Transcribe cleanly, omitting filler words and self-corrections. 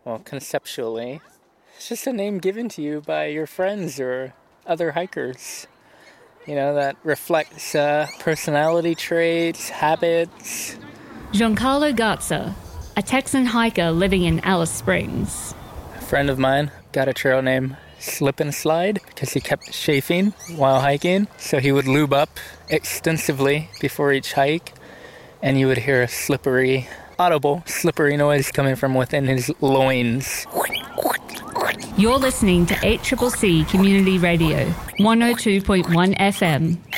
well, conceptually, it's just a name given to you by your friends or other hikers. That reflects personality traits, habits. Giancarlo Garza, a Texan hiker living in Alice Springs. A friend of mine got a trail name Slip and Slide because he kept chafing while hiking. So he would lube up extensively before each hike, and you would hear a audible slippery noise coming from within his loins. You're listening to HCCC Community Radio, 102.1 FM.